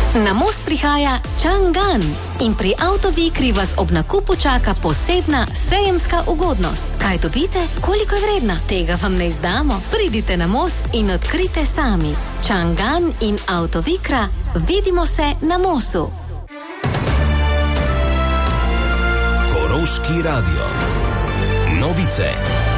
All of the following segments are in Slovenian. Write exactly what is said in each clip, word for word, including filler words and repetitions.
Na most prihaja Chang'an in pri Avtovikri vas ob nakupu čaka posebna sejemska ugodnost. Kaj dobite? Koliko je vredna? Tega vam ne izdamo. Pridite na most in odkrite sami. Chang'an in Avtovikra, vidimo se na mostu. Koroški radio. Novice.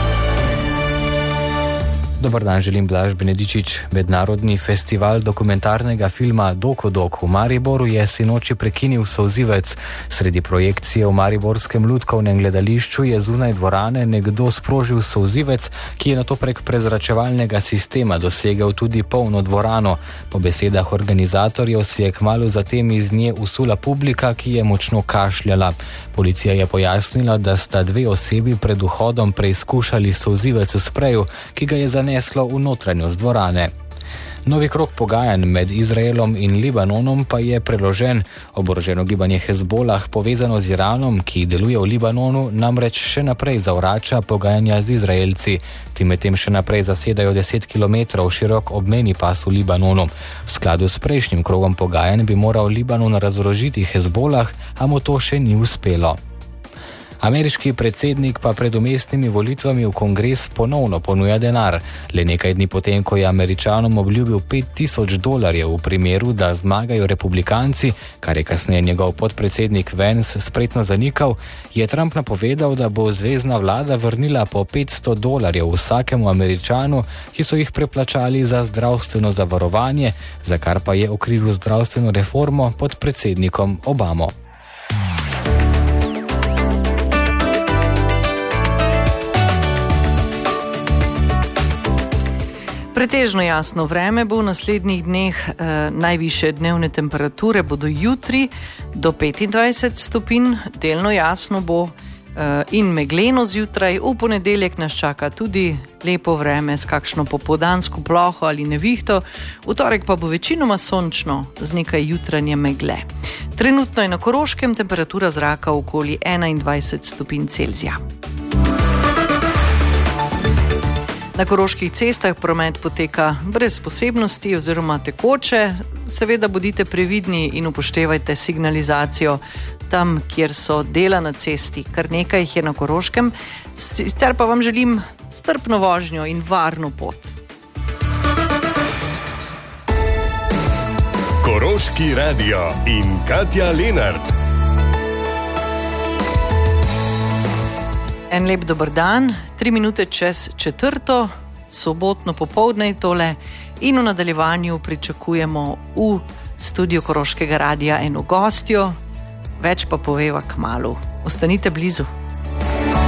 Dobar dan, želim Blaž Benedičič. Mednarodni festival dokumentarnega filma Dokodok v Mariboru je sinoči prekinil solzivec. Sredi projekcije v mariborskem lutkovnem gledališču je zunaj dvorane nekdo sprožil solzivec, ki je nato prek prezračevalnega sistema dosegel tudi polno dvorano. Po besedah organizatorjev se je kmalu zatem iz nje usula publika, ki je močno kašljala. Policija je pojasnila, da sta dve osebi pred vhodom preizkušali solzivec v spreju, ki ga je zaneslo v notranjost dvorane. Novi krog pogajanj med Izraelom in Libanonom pa je preložen. Oboroženo gibanje Hezbolah, povezano z Iranom, ki deluje v Libanonu, namreč še naprej zavrača pogajanja z Izraelci. Ti medtem še naprej zasedajo deset kilometrov širok obmejni pas v Libanonu. V skladu s prejšnjim krogom pogajanj bi moral Libanon razorožiti Hezbolah, a mu to še ni uspelo. Ameriški predsednik pa pred umestnimi volitvami v kongres ponovno ponuja denar. Le nekaj dni potem, ko je Američanom obljubil pet tisoč dolarjev v primeru, da zmagajo republikanci, kar je kasneje njegov podpredsednik Vance spretno zanikal, je Trump napovedal, da bo zvezna vlada vrnila po petsto dolarjev vsakemu Američanu, ki so jih preplačali za zdravstveno zavarovanje, za kar pa je okrivil zdravstveno reformo pod predsednikom Obamo. Pretežno jasno vreme bo v naslednjih dneh, e, najvišje dnevne temperature bodo jutri do petindvajset stopinj, delno jasno bo e, in megleno zjutraj. V ponedeljek nas čaka tudi lepo vreme s kakšno popoldansko ploho ali nevihto, v torek pa bo večinoma sončno z nekaj jutranje megle. Trenutno je na Koroškem temperatura zraka okoli enaindvajset stopinj Celzija. Na koroških cestah promet poteka brez posebnosti oziroma tekoče. Seveda bodite previdni in upoštevajte signalizacijo tam, kjer so dela na cesti. Kar nekaj jih je na Koroškem. Sicer pa vam želim strpno vožnjo in varno pot. Koroški radio in Katja Lenart. En lep dober dan, tri minute čez četrto, sobotno popoldne je tole in v nadaljevanju pričakujemo v studiu Koroškega radia eno gostjo, več pa poveva kmalu. Ostanite blizu.